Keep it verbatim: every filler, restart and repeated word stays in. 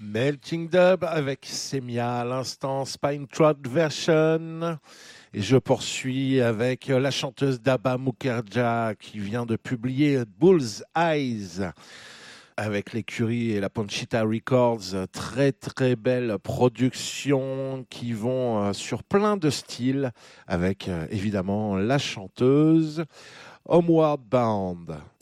Melting Dub avec Semia à l'instant, Spine Trot Version. Et je poursuis avec la chanteuse Daba Mukherjee qui vient de publier Bull's Eyes avec l'écurie et la Ponchita Records. Très très belle production qui vont sur plein de styles avec évidemment la chanteuse Homeward Bound.